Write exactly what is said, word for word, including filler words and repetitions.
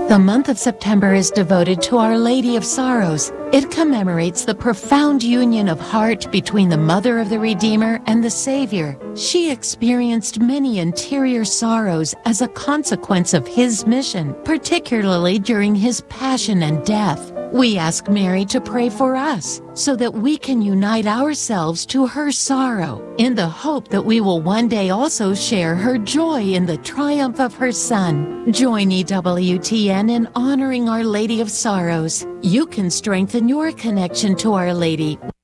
The month of September is devoted to Our Lady of Sorrows. It commemorates the profound union of heart between the Mother of the Redeemer and the Savior. She experienced many interior sorrows as a consequence of His mission, particularly during His passion and death. We ask Mary to pray for us so that we can unite ourselves to her sorrow in the hope that we will one day also share her joy in the triumph of her Son. Join E W T N in honoring Our Lady of Sorrows. You can strengthen your connection to Our Lady